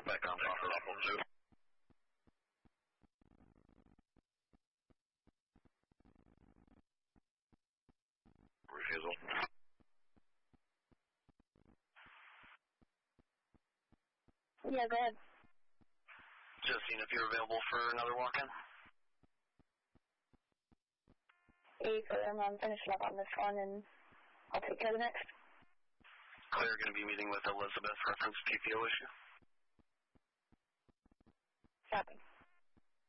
back on level 2. Refusal. Yeah, go ahead. Just seeing if you're available for another walk-in. I'm finishing up on this one, and I'll take care of the next. Clear, going to be meeting with Elizabeth, reference PPO issue. Copy.